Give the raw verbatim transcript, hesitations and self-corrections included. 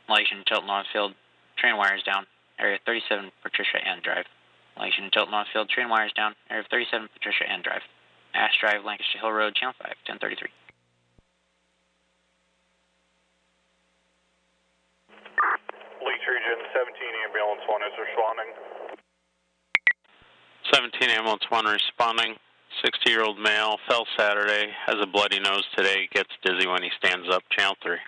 Elation Tilton Northfield, train wires down, area thirty-seven Patricia Ann Drive. Elation Tilton Northfield, train wires down, area thirty-seven Patricia Ann Drive. Ash Drive, Lancaster Hill Road, channel five, ten thirty-three. Leech Region seventeen, ambulance one is responding. seventeen, ambulance one responding. sixty-year-old male, fell Saturday, has a bloody nose today, gets dizzy when he stands up, channel three.